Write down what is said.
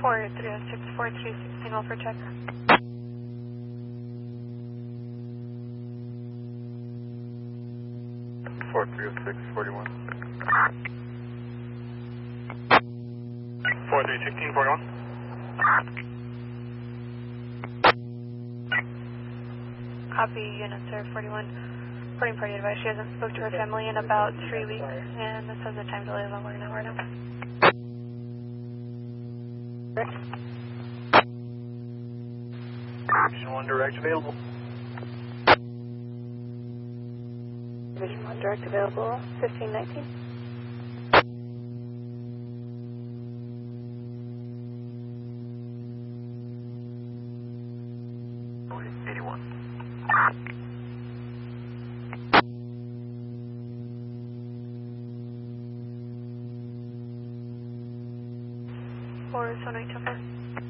430642, signal for check. 430641. 431641. Copy, unit sir, 41. Reporting party advice. She hasn't spoke to her family in about 3 weeks, and this has a time delay of over an hour now. Division 1 direct available. Division 1 direct available, 1519. Oh, 81. Or 7824.